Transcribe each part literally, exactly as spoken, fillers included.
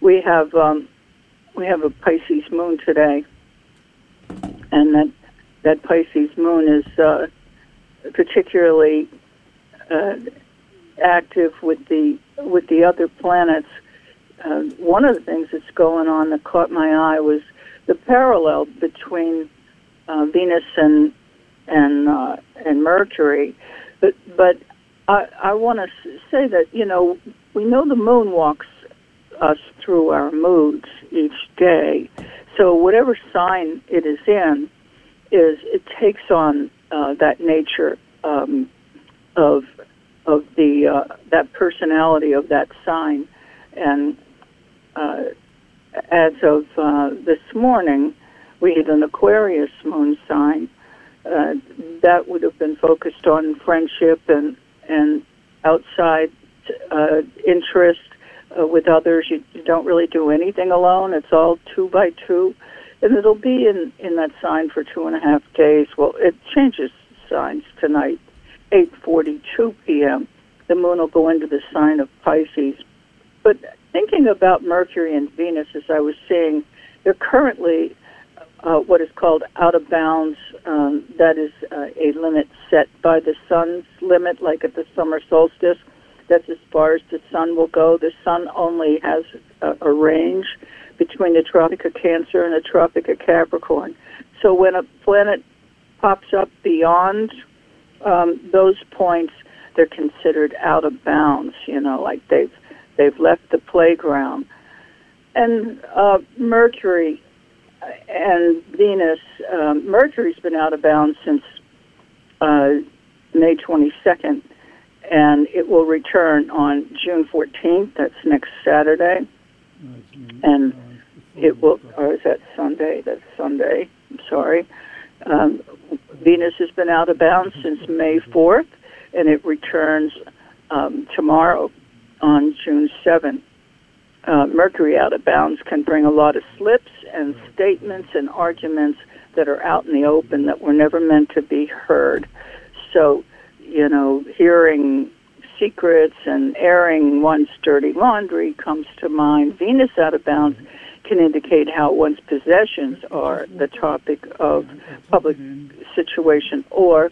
we have um, we have a Pisces moon today, and that that Pisces moon is uh, particularly uh, active with the with the other planets. Uh, one of the things that's going on that caught my eye was the parallel between uh, Venus and and uh, and Mercury. But but I, I want to say that, you know, we know the moon walks us through our moods each day. So whatever sign it is in, is it takes on uh, that nature um, of of the uh, that personality of that sign. And uh, as of uh, this morning, we had an Aquarius moon sign. Uh, that would have been focused on friendship and and outside uh, interest uh, with others. You, you don't really do anything alone. It's all two by two. And it'll be in, in that sign for two and a half days. Well, it changes signs tonight, eight forty-two p.m. The moon will go into the sign of Pisces. But thinking about Mercury and Venus, as I was saying, they're currently uh, what is called out of bounds. Um, that is uh, a limit set by the sun's limit, like at the summer solstice. That's as far as the sun will go. The sun only has a, a range between the Tropic of Cancer and the Tropic of Capricorn. So when a planet pops up beyond um, those points, they're considered out of bounds, you know, like they've they've left the playground. And uh, Mercury and Venus, um, Mercury's been out of bounds since uh, May twenty-second, and it will return on June fourteenth. That's next Saturday. And it will, or is that Sunday? That's Sunday. I'm sorry. Um, Venus has been out of bounds since May fourth, and it returns um, tomorrow on June seventh. Uh, Mercury out of bounds can bring a lot of slips and statements and arguments that are out in the open that were never meant to be heard. So, you know, hearing secrets and airing one's dirty laundry comes to mind. Venus out of bounds can indicate how one's possessions are the topic of public situation, or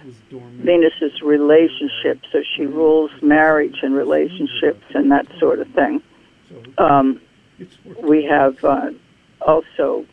Venus's relationship. So she rules marriage and relationships and that sort of thing. Um, we have uh, also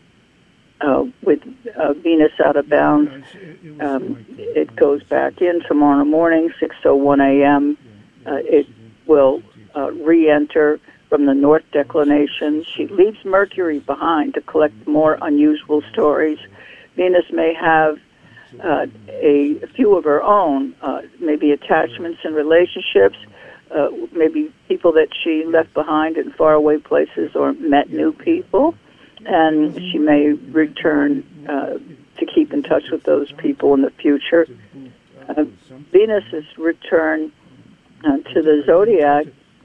uh, with uh, Venus out of bounds, um, it goes back in tomorrow morning, six oh one a.m. Uh, it will uh, re-enter from the north declination. She leaves Mercury behind to collect more unusual stories. Venus may have uh, a few of her own, uh, maybe attachments and relationships, uh, maybe people that she left behind in faraway places or met new people, and she may return uh, to keep in touch with those people in the future. Uh, Venus's return uh, to the zodiac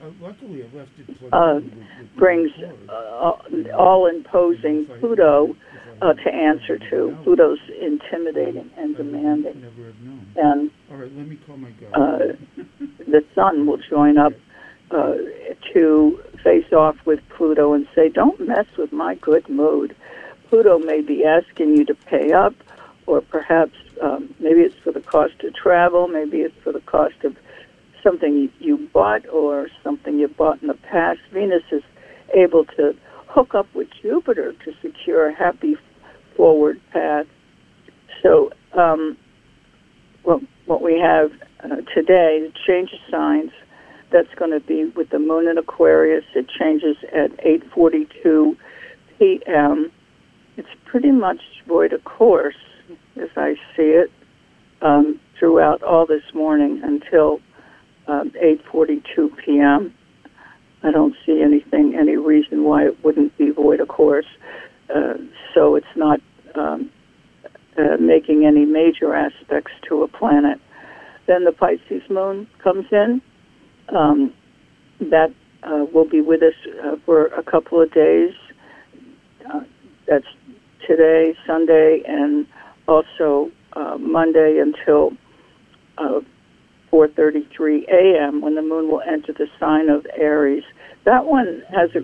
uh, brings uh, all-imposing Pluto uh, to answer to. Pluto's intimidating and demanding. And uh, the sun will join up uh, to face off with Pluto and say, don't mess with my good mood. Pluto may be asking you to pay up, or perhaps um, maybe it's for the cost of travel, maybe it's for the cost of something you bought or something you bought in the past. Venus is able to hook up with Jupiter to secure a happy forward path. So um, well, what we have uh, today, the change of signs, that's going to be with the moon in Aquarius. It changes at eight forty-two p.m. It's pretty much void of course, as I see it, um, throughout all this morning until um, eight forty-two p.m. I don't see anything, any reason why it wouldn't be void of course. Uh, so it's not um, uh, making any major aspects to a planet. Then the Pisces moon comes in. Um, that uh, will be with us uh, for a couple of days. Uh, that's today, Sunday, and also uh, Monday until uh, four thirty-three a.m. when the moon will enter the sign of Aries. That one has a